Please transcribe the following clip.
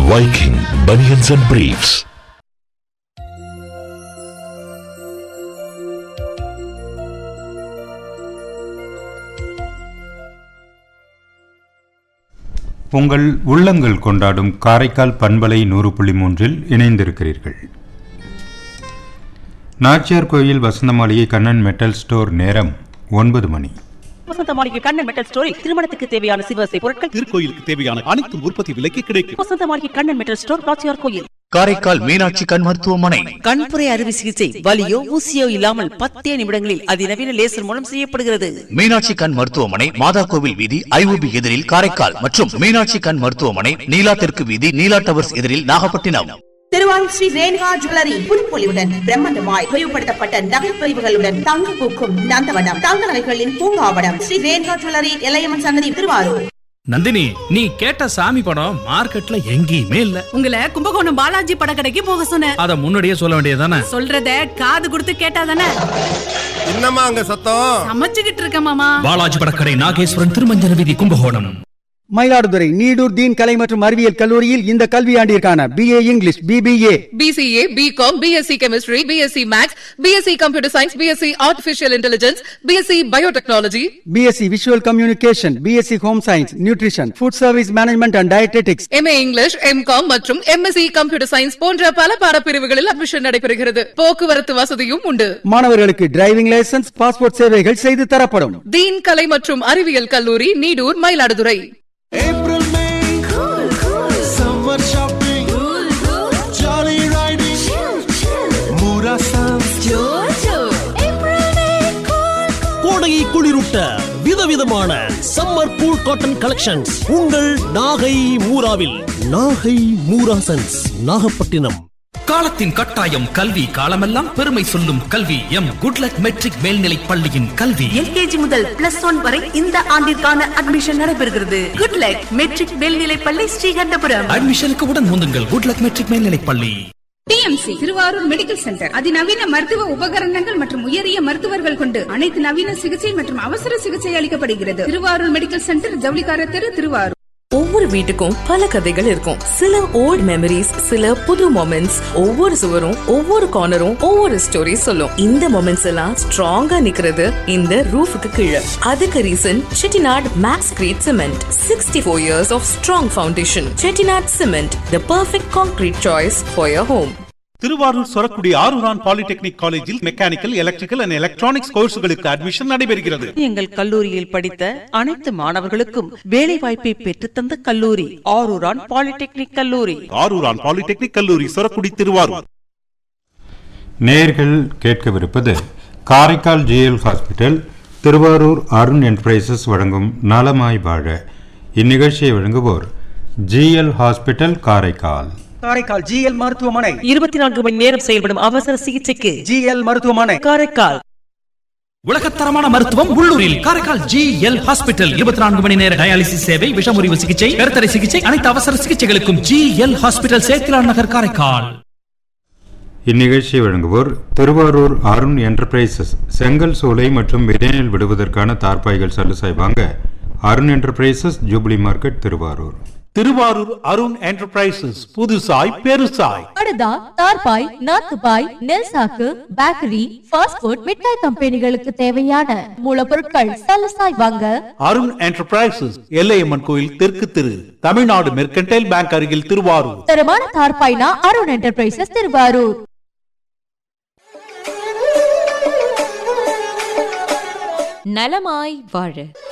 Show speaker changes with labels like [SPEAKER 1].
[SPEAKER 1] Viking Bunions and Briefs.
[SPEAKER 2] உங்கள் உள்ளங்கள் கொண்டாடும் காரைக்கால் பண்பலை 100.3 இணைந்திருக்கிறீர்கள். நாச்சியார் கோயில் வசந்த மாளிகை கண்ணன் மெட்டல் ஸ்டோர் நேரம் 9 மணி.
[SPEAKER 3] வசந்த மாளிகை கண்ணன் மெட்டல் ஸ்டோரில் திருமணத்துக்கு தேவையான சிவசை பொருட்கள்,
[SPEAKER 4] திருக்கோயிலுக்கு தேவையான அனைத்து உற்பத்தி விலைக்கு கிடைக்கும்.
[SPEAKER 3] வசந்த மாளிகை கண்ணன் மெட்டல் ஸ்டோர், நாச்சியார் கோயில்.
[SPEAKER 5] காரைக்கால் மீனாட்சி கண் மருத்துவமனை.
[SPEAKER 3] கண்புரை அறுவை சிகிச்சை வலியோ ஊசியோ இல்லாமல் 10 நிமிடங்களில் அதிநவீன லேசர் மூலம் செய்யப்படுகிறது.
[SPEAKER 5] மீனாட்சி கண் மருத்துவமனை, மாதா கோவில் வீதி, IOB எதிரில் காரைக்கால் மற்றும் மீனாட்சி கண் மருத்துவமனை, நீலா தெற்கு வீதி, நீலா டவர்ஸ் எதிரில் நாகப்பட்டினம்.
[SPEAKER 6] திருவாரூர் ஸ்ரீ ரேணுகா ஜுவல்லரி புதுப்பொலிவுடன் பிரம்மாண்டமாய் விரிவுபடுத்தப்பட்ட நகைப்பொலிவுகளுடன் தங்க பூக்கும் நந்தவனம், தங்க நகைகளின் பூங்காவனம். ஸ்ரீ ரேணுகா ஜுவல்லரி, எல்லையம்மன் சன்னதி, திருவாரூர்.
[SPEAKER 7] நந்தினி, நீ கேட்ட சாமி படம் மார்க்கெட்ல எங்கேயுமே இல்ல.
[SPEAKER 8] உங்களை கும்பகோணம் பாலாஜி படக்கடைக்கு போக சொன்னேன்.
[SPEAKER 7] அத முன்னாடியே சொல்ல வேண்டியதானே?
[SPEAKER 8] சொல்றத காது கொடுத்து கேட்டாதானே.
[SPEAKER 9] என்னம்மா அங்க சத்தம்?
[SPEAKER 8] சமைச்சுக்கிட்டு இருக்க மாமா.
[SPEAKER 7] பாலாஜி படக்கடை, நாகேஸ்வரன், திருமஞ்சன வீதி, கும்பகோணம்.
[SPEAKER 10] மயிலாடுதுறை நீடூர் தீன் கலை மற்றும் அறிவியல் கல்லூரியில் இந்த கல்வியாண்டிற்கான BA English, BBA,
[SPEAKER 11] BCA, BCom, BSc Chemistry, BSc Maths, BSc Computer Science, BSc Artificial Intelligence, BSc Biotechnology,
[SPEAKER 10] BSc Visual Communication, BSc Home Science, Nutrition, Food Service Management and Dietetics,
[SPEAKER 11] MA English, MCom மற்றும் MSc Computer Science போன்ற பல பாடப்பிரிவுகளில் admission நடைபெறுகிறது. போக்குவரத்து வசதியும் உண்டு.
[SPEAKER 10] மாணவர்களுக்கு driving licence, passport சேவைகள் செய்து தரப்படும்.
[SPEAKER 11] தீன் கலை மற்றும் அறிவியல் கல்லூரி, Needur, Mayiladuthurai.
[SPEAKER 9] April, May, cool, cool. Summer shopping, cool, cool. Jolly riding, chill, chill. Mura Sands,
[SPEAKER 8] ஜோஜோ. April, May, cool, cool.
[SPEAKER 12] கோடையை குளிரூட்ட விதவிதமான சம்மர் கூல் காட்டன் கலெக்ஷன்ஸ் உங்கள் நாகை மூராவில். நாகை மூரா சன்ஸ், நாகப்பட்டினம்.
[SPEAKER 7] காலத்தின் கட்டாயம் கல்வி, காலமெல்லாம் பெருமை சொல்லும் கல்வி. குட்லக் மெட்ரிக் மேல்நிலை பள்ளியின் கல்வி
[SPEAKER 8] LKG முதல் +1 வரை இந்த ஆண்டிற்கான அட்மிஷன் நடைபெறுகிறது. குட்லக் மெட்ரிக் மேல்நிலை பள்ளி, ஸ்ரீகண்டபுரம்.
[SPEAKER 7] அட்மிஷனுக்கு உடன் முந்துங்கள். குட்லக் மெட்ரிக் மேல்நிலை பள்ளி.
[SPEAKER 13] TMC திருவாரூர் மெடிக்கல் சென்டர் அதிநவீன மருத்துவ உபகரணங்கள் மற்றும் உயரிய மருத்துவர்கள் கொண்டு அனைத்து நவீன சிகிச்சை மற்றும் அவசர சிகிச்சை அளிக்கப்படுகிறது. திருவாரூர் மெடிக்கல் சென்டர், ஜவுளிக்கார தெரு, திருவாரூர்.
[SPEAKER 11] ஒவ்வொரு வீட்டுக்கும் பல கதைகள் இருக்கும். சில ஓல்ட் மெமரிஸ், சில புது மொமெண்ட்ஸ். ஒவ்வொரு சுவரும், ஒவ்வொரு கார்னரும் ஒவ்வொரு ஸ்டோரி சொல்லும். இந்த மொமெண்ட்ஸ் எல்லாம் ஸ்ட்ராங்கா நிக்கிறது இந்த ரூஃபுக்கு கீழே. அதுக்கு reason Chettinad maths great cement. 64 years of strong foundation. Chettinad cement, the perfect concrete choice for your home.
[SPEAKER 4] Thiruvarur Sorakudi Aruran polytechnic காலேஜில் mechanical, electrical and electronics கோர்ஸ்களுக்கு admission நடைபெறுகிறது.
[SPEAKER 3] எங்கள் கல்லூரியில் படித்த அனைத்து மாணவர்களுக்கும் வேலை வாய்ப்பை பெற்றுத்தந்த கல்லூரி ஆரூரான் பாலிடெக்னிக் கல்லூரி.
[SPEAKER 4] ஆரூரான் பாலிடெக்னிக் கல்லூரி, சொரக்குடி, திருவாரூர்.
[SPEAKER 2] நேயர்கள் கேட்கவிருப்பது Karaikal GL hospital, Thiruvarur Arun enterprises வழங்கும் நலமாய் வாழ. இந்நிகழ்ச்சியை வழங்குவோர் GL hospital, Karaikal.
[SPEAKER 10] Karaikal GL மருத்துவமனை
[SPEAKER 3] 24 மணி நேரம் செயல்படும் அவசர சிகிச்சைக்கு
[SPEAKER 10] GL மருத்துவமனை,
[SPEAKER 3] காரைக்கால்.
[SPEAKER 7] உலகத்தரமான மருத்துவம் உள்ளூரில். Karaikal GL hospital. 24 மணி நேர டயாலிசிஸ் சேவை, விஷமுறிவு சிகிச்சை, கருத்தடை சிகிச்சை, அனைத்து அவசர சிகிச்சைகளுக்கும் GL ஹாஸ்பிட்டல், சேத்திலான் நகர், காரைக்கால்.
[SPEAKER 2] இந்நிகழ்ச்சியை வழங்குவோர் திருவாரூர் அருண் என்டர்பிரைசஸ். செங்கல், சூளை மற்றும் விதைநெல் விடுவதற்கான தார்பாய்கள் சலுசாய் வாங்க Arun enterprises, jubilee market, Thiruvarur.
[SPEAKER 4] Thiruvarur Arun enterprises, புதுசாய் பெருசாய்.
[SPEAKER 8] படுதா, தார்பாய், நாத்துபாய், நெல் சாக்கு, பேக்கரி, ஃபாஸ்ட் ஃபுட், மிட்டாய் கம்பெனிகளுக்கு தேவையான மூலப்பொருட்கள் சலசாய் வாங்க
[SPEAKER 4] அருண் என்டர்பிரைசஸ், எல்லையம்மன் கோயில் தெற்கு தெரு, தமிழ்நாடு மெர்கன்டைல் பேங்க் அருகில், திருவாரூர்.
[SPEAKER 8] தரமான தார்பாய்னா அருண் என்டர்பிரைசஸ், திருவாரூர்.
[SPEAKER 11] நலமாய் வாழ.